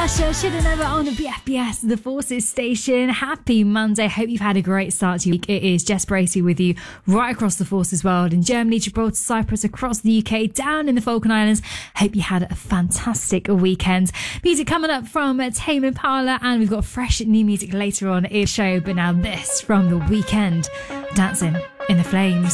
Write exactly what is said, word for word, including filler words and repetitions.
Usher, Shoulda Never on the B F B S, the Forces station. Happy Monday. Hope you've had a great start to your week. It is Jess Bracey with you right across the Forces world, in Germany, Gibraltar, Cyprus, across the U K, down in the Falkland Islands. Hope you had a fantastic weekend. Music coming up from Tame Impala, and we've got fresh new music later on in the show. But now this from The Weeknd, Dancing in the Flames.